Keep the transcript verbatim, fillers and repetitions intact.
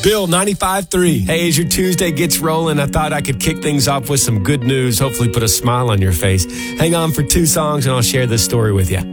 Bill, ninety-five three. Hey, as your Tuesday gets rolling, I thought I could kick things off with some good news, hopefully put a smile on your face. Hang on for two songs and I'll share this story with you.